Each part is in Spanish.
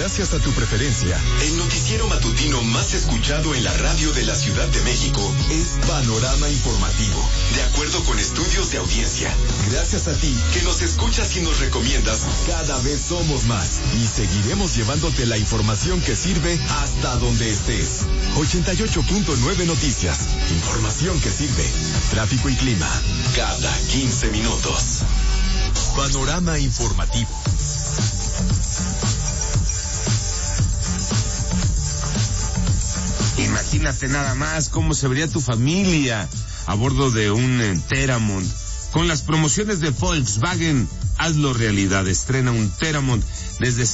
Gracias a tu preferencia, el noticiero matutino más escuchado en la radio de la Ciudad de México es Panorama Informativo, de acuerdo con estudios de audiencia. Gracias a ti, que nos escuchas y nos recomiendas, cada vez somos más y seguiremos llevándote la información que sirve hasta donde estés. 88.9 Noticias, información que sirve. Tráfico y clima, cada 15 minutos. Panorama Informativo. Imagínate nada más cómo se vería tu familia a bordo de un Teramont. Con las promociones de Volkswagen, hazlo realidad. Estrena un Teramont desde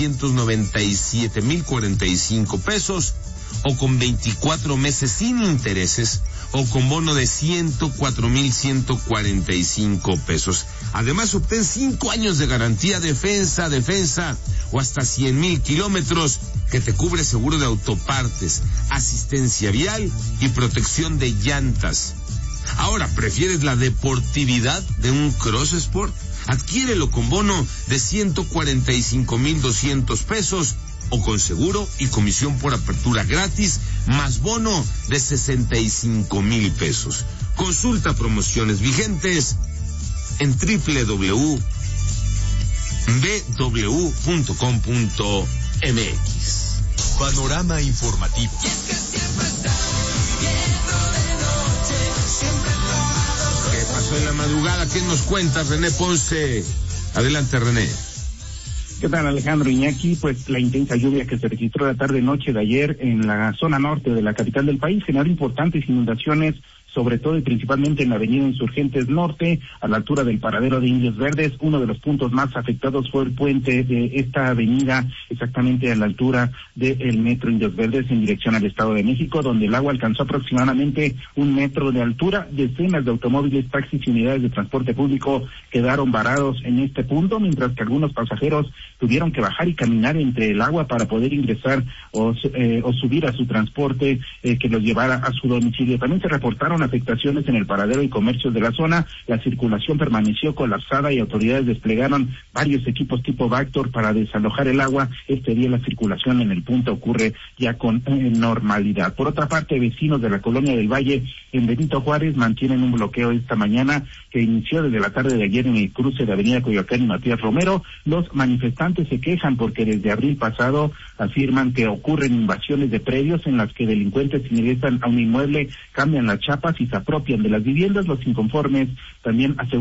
797,045 pesos o con 24 meses sin intereses o con bono de 104,145 pesos. Además, obtén 5 años de garantía defensa o hasta 100,000 kilómetros que te cubre seguro de autopartes, asistencia vial y protección de llantas. Ahora, ¿prefieres la deportividad de un Cross Sport? Adquiérelo con bono de 145,200 pesos o con seguro y comisión por apertura gratis, más bono de 65,000 pesos. Consulta promociones vigentes en www.bw.com.mx. Panorama Informativo. ¿Qué pasó en la madrugada? ¿Qué nos cuentas, René Ponce? Adelante, René. ¿Qué tal, Alejandro Iñaki? Pues la intensa lluvia que se registró la tarde-noche de ayer en la zona norte de la capital del país generó importantes inundaciones, sobre todo y principalmente en la avenida Insurgentes Norte, a la altura del paradero de Indios Verdes. Uno de los puntos más afectados fue el puente de esta avenida, exactamente a la altura del metro Indios Verdes en dirección al Estado de México, donde el agua alcanzó aproximadamente 1 metro de altura. Decenas de automóviles, taxis y unidades de transporte público quedaron varados en este punto, mientras que algunos pasajeros tuvieron que bajar y caminar entre el agua para poder ingresar o subir a su transporte que los llevara a su domicilio. También se reportaron afectaciones en el paradero y comercios de la zona. La circulación permaneció colapsada y autoridades desplegaron varios equipos tipo Vactor para desalojar el agua. Este día la circulación en el punto ocurre ya con normalidad. Por otra parte, vecinos de la colonia del Valle en Benito Juárez mantienen un bloqueo esta mañana que inició desde la tarde de ayer en el cruce de Avenida Coyoacán y Matías Romero. Los manifestantes se quejan porque desde abril pasado afirman que ocurren invasiones de predios en las que delincuentes ingresan a un inmueble, cambian las chapas y se apropian de las viviendas. Los inconformes también aseguran